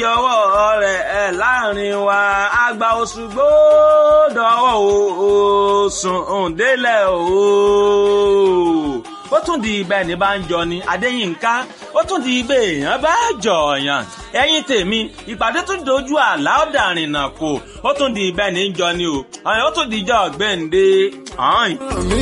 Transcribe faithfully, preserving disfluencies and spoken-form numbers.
yọwọ́ rẹ̀ ẹ̀ láàrin wa àgbà Òṣùgbó dọ̀wọ́ Òsùn òǹdélẹ̀ o. Ó tún di ibẹ̀ ní bá ń jọ ni Adéyínká ó tún di ibẹ̀ èèyàn bá jọ̀ọ̀yàn ẹ̀yin tèmi ìpàdé tún dojú àlá ọ̀dàrìnà kò ó tún di ibẹ̀ ní jọ ni o ó tún di ìjọ ọ̀gbẹ́ǹde.